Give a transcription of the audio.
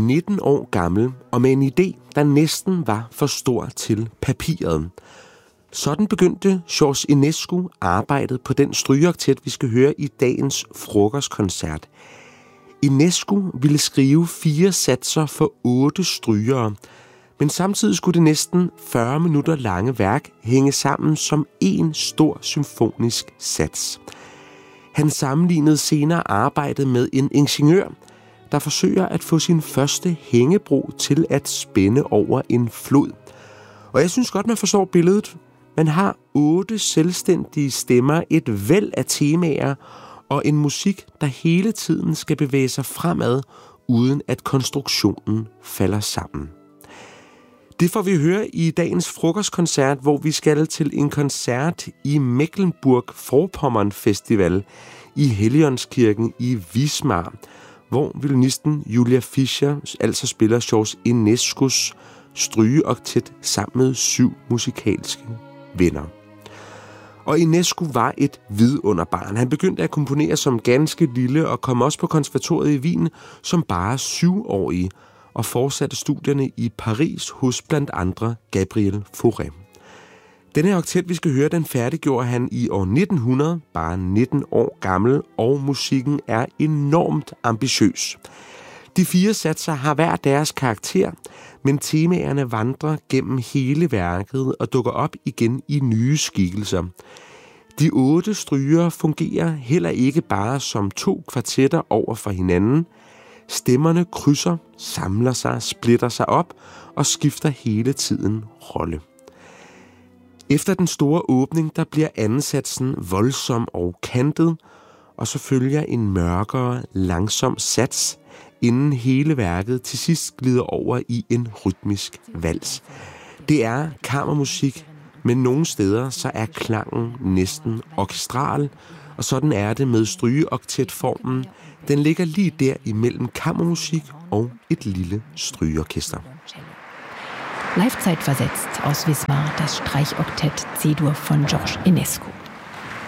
19 år gammel og med en idé, der næsten var for stor til papiret. Sådan begyndte George Enescu arbejdet på den strygeoktet, vi skal høre i dagens frokostkoncert. Enescu ville skrive 4 satser for 8 strygere, men samtidig skulle det næsten 40 minutter lange værk hænge sammen som en stor symfonisk sats. Han sammenlignede senere arbejdet med en ingeniør, der forsøger at få sin første hængebro til at spænde over en flod. Og jeg synes godt, man forstår billedet. Man har 8 selvstændige stemmer, et væld af temaer og en musik, der hele tiden skal bevæge sig fremad, uden at konstruktionen falder sammen. Det får vi høre i dagens frokostkoncert, hvor vi skal til en koncert i Mecklenburg-Vorpommern Festival i Helligåndskirken i Wismar, hvor violinisten Julia Fischer altså spiller George Enescus strygeoktet sammen med 7 musikalske venner. Og Enescu var et vidunderbarn. Han begyndte at komponere som ganske lille og kom også på konservatoriet i Wien som bare 7-årig og fortsatte studierne i Paris hos blandt andre Gabriel Fauré. Denne oktet, vi skal høre, den færdiggjorde han i år 1900, bare 19 år gammel, og musikken er enormt ambitiøs. De 4 satser har hver deres karakter, men temaerne vandrer gennem hele værket og dukker op igen i nye skikkelser. De 8 strygere fungerer heller ikke bare som 2 kvartetter over for hinanden. Stemmerne krydser, samler sig, splitter sig op og skifter hele tiden rolle. Efter den store åbning, der bliver andensatsen voldsom og kantet, og så følger en mørkere, langsom sats, inden hele værket til sidst glider over i en rytmisk vals. Det er kammermusik, men nogle steder så er klangen næsten orkestral, og sådan er det med strygeoktetformen. Den ligger lige der imellem kammermusik og et lille strygeorkester. Live-Zeit versetzt aus Wismar das Streichoktett C-Dur von George Enescu.